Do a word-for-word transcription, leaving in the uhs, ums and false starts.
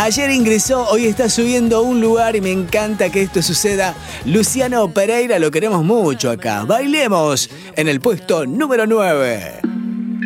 Ayer ingresó, hoy está subiendo un lugar y me encanta que esto suceda. Luciano Pereira, lo queremos mucho acá. Bailemos en el puesto número nueve.